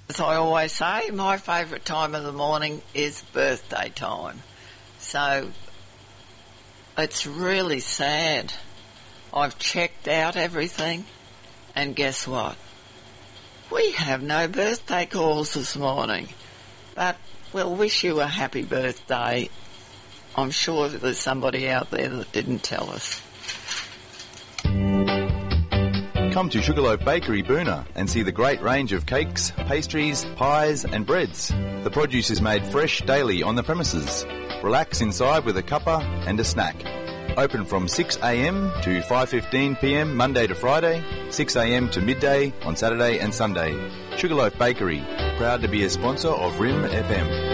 as I always say, my favourite time of the morning is birthday time. So it's really sad. I've checked out everything, and guess what? We have no birthday calls this morning. But we'll wish you a happy birthday. I'm sure there's somebody out there that didn't tell us. Come to Sugarloaf Bakery, Boonah, and see the great range of cakes, pastries, pies and breads. The produce is made fresh daily on the premises. Relax inside with a cuppa and a snack. Open from 6am to 5:15pm Monday to Friday, 6am to midday on Saturday and Sunday. Sugarloaf Bakery, proud to be a sponsor of RIM FM.